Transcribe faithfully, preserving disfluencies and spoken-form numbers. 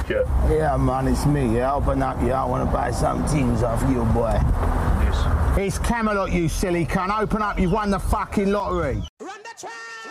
biscuit. Yeah, man, it's me. Yeah, open up. Yeah, I want to buy some things off you, boy. Yes. It's Camelot, you silly cunt. Open up. You've won the fucking lottery.